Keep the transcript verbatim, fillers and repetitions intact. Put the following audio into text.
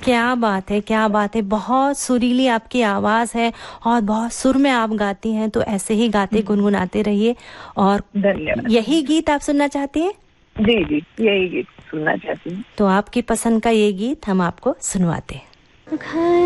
क्या बात है, क्या बात है। बहुत सुरीली आपकी आवाज है और बहुत सुर में आप गाती हैं, तो ऐसे ही गाते गुनगुनाते रहिए। और धन्यवाद। यही गीत आप सुनना चाहती हैं? जी जी, यही गीत सुनना चाहती हूँ। तो आपकी पसंद का ये गीत हम आपको सुनवाते हैं।